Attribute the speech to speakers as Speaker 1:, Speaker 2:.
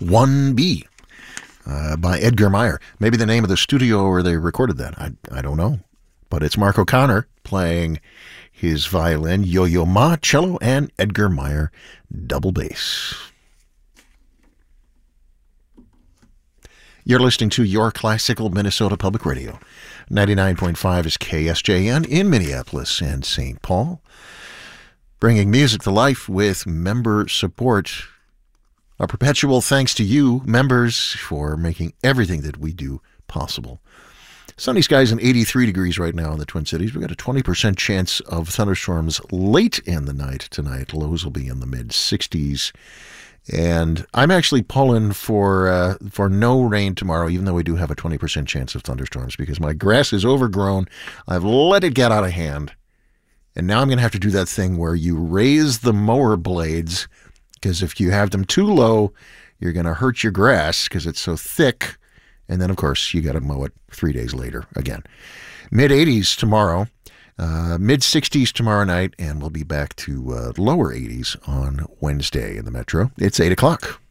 Speaker 1: 1B by Edgar Meyer. Maybe the name of the studio where they recorded that. I don't know. But it's Mark O'Connor playing his violin, Yo-Yo Ma cello, and Edgar Meyer double bass. You're listening to Your Classical Minnesota Public Radio. 99.5 is KSJN in Minneapolis and St. Paul. Bringing music to life with member support. A perpetual thanks to you, members, for making everything that we do possible. Sunny skies and 83 degrees right now in the Twin Cities. We've got a 20% chance of thunderstorms late in the night tonight. Lows will be in the mid-60s. And I'm actually pulling for no rain tomorrow, even though we do have a 20% chance of thunderstorms, because my grass is overgrown. I've let it get out of hand. And now I'm going to have to do that thing where you raise the mower blades, because if you have them too low, you're going to hurt your grass because it's so thick. And then, of course, you got to mow it 3 days later again. Mid-80s tomorrow, mid-60s tomorrow night, and we'll be back to lower 80s on Wednesday in the metro. It's 8 o'clock.